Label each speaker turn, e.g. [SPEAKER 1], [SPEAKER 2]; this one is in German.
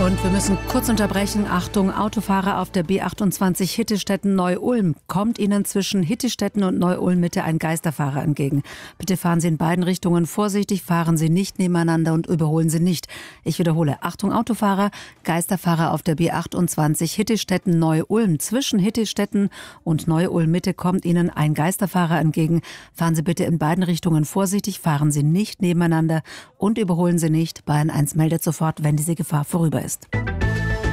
[SPEAKER 1] Und wir müssen kurz unterbrechen. Achtung, Autofahrer auf der B28 Hittestetten-Neu-Ulm. Kommt Ihnen zwischen Hittestetten und Neu-Ulm-Mitte ein Geisterfahrer entgegen. Bitte fahren Sie in beiden Richtungen vorsichtig, fahren Sie nicht nebeneinander und überholen Sie nicht. Ich wiederhole, Achtung Autofahrer, Geisterfahrer auf der B28 Hittestetten-Neu-Ulm. Zwischen Hittestetten und Neu-Ulm-Mitte kommt Ihnen ein Geisterfahrer entgegen. Fahren Sie bitte in beiden Richtungen vorsichtig, fahren Sie nicht nebeneinander und überholen Sie nicht. Bayern 1 meldet sofort, wenn diese Gefahr vorüber ist.